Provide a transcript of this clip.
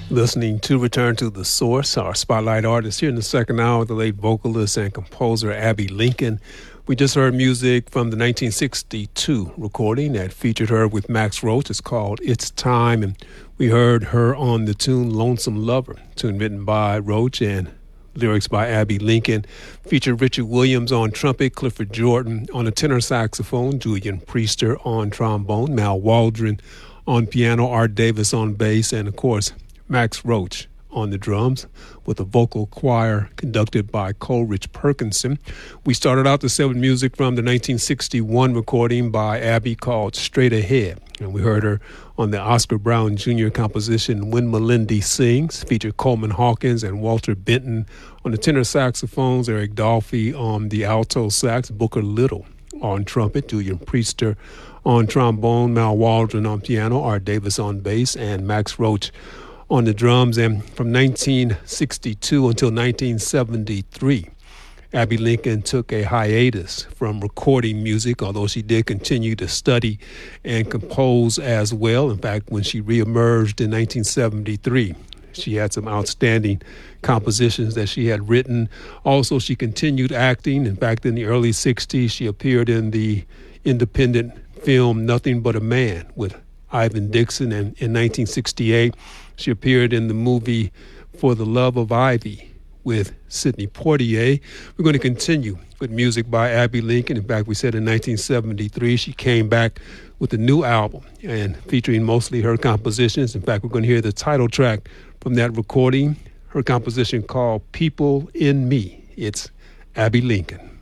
Listening to Return to the Source, our spotlight artist here in the second hour, the late vocalist and composer Abbey Lincoln. We just heard music from the 1962 recording that featured her with Max Roach. It's called It's Time, and we heard her on the tune Lonesome Lover, tune written by Roach and lyrics by Abbey Lincoln. Featured Richard Williams on trumpet, Clifford Jordan on the tenor saxophone, Julian Priester on trombone, Mal Waldron on piano, Art Davis on bass, and of course, Max Roach on the drums with a vocal choir conducted by Coleridge Perkinson. We started out the set with music from the 1961 recording by Abbey called Straight Ahead. And we heard her on the Oscar Brown Jr. composition When Melindy Sings, featured Coleman Hawkins and Walter Benton on the tenor saxophones, Eric Dolphy on the alto sax, Booker Little on trumpet, Julian Priester on trombone, Mal Waldron on piano, Art Davis on bass, and Max Roach on the drums. And from 1962 until 1973, Abbey Lincoln took a hiatus from recording music, although she did continue to study and compose as well. In fact, when she reemerged in 1973, she had some outstanding compositions that she had written. Also, she continued acting. In fact, in the early 60s, she appeared in the independent film Nothing But a Man with Ivan Dixon, and in 1968, she appeared in the movie For the Love of Ivy with Sidney Poitier. We're going to continue with music by Abbey Lincoln. In fact, we said in 1973 she came back with a new album and featuring mostly her compositions. In fact, we're going to hear the title track from that recording, her composition called People in Me. It's Abbey Lincoln.